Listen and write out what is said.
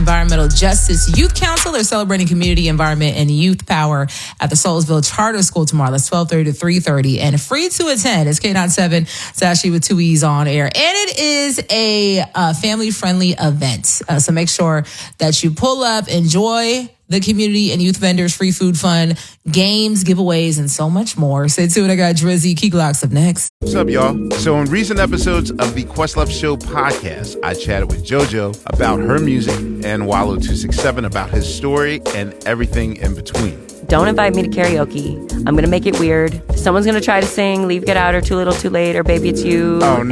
Environmental Justice Youth Council. They're celebrating community, environment, and youth power at the Soulsville Charter School tomorrow. That's 12:30 to 3:30 and free to attend. It's K97. It's actually with 2 E's on air. And it is a family-friendly event. So make sure that you pull up, enjoy the community and youth vendors, free food fun, games, giveaways, and so much more. Stay tuned. I got Drizzy Key Glocks up next. What's up, y'all? So in recent episodes of the Questlove Show podcast, I chatted with JoJo about her music and Wallo267 about his story and everything in between. Don't invite me to karaoke. I'm going to make it weird. Someone's going to try to sing Leave, Get Out, or Too Little, Too Late, or Baby It's You. Oh, no.